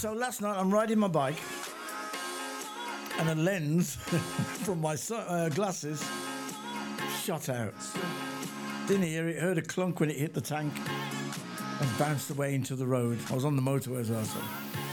So last night I'm riding my bike and a lens from my glasses shot out. Didn't hear it, heard a clunk when it hit the tank and bounced away into the road. I was on the motorway as well, so